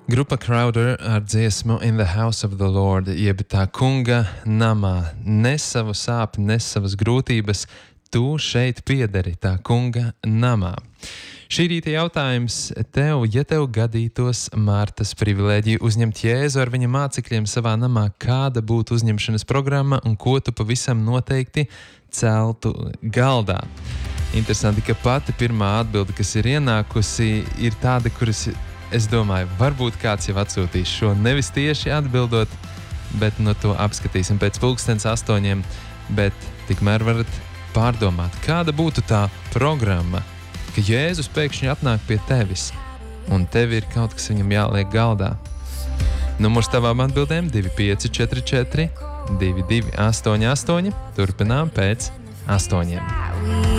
Grupa Crowder ar dziesmu In the House of the Lord, jeb tā kunga namā. Nes savu sāpju, nes savas grūtības, tu šeit piederi tā kunga namā. Šī rīta jautājums tev, ja tev gadītos Mārtas privilēģiju uzņemt Jēzu ar viņa mācekļiem savā namā, kāda būtu uzņemšanas programma un ko tu pavisam noteikti celtu galdā? Interesanti, ka pati pirmā atbilde, kas ir ienākusi, ir tāda, kuras es domāju, varbūt kāds jau atsūtīs šo nevis tieši atbildot, bet no to apskatīsim pēc 8:00, bet tikmēr varat pārdomāt, kāda būtu tā programma, ka Jēzus pēkšņi atnāk pie tevis, un tev ir kaut kas viņam jāliek galdā. Numurs tavām atbildēm 2544 2288, turpinām pēc 8.